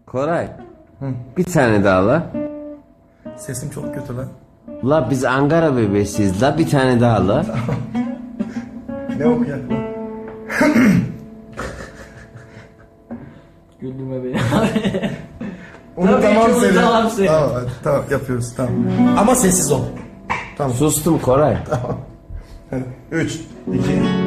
Koray. Bir tane daha la. Sesim çok kötü lan. La biz Ankara bebesiyiz la, bir tane daha la. Ne okuyak lan? Güldürme beni abi. Onu Tabii tamam ki söyle. unutamam seni. Tamam, hadi, tamam yapıyoruz tamam. Ama sessiz ol. Tamam. Sustum Koray. Tamam. 3, 2,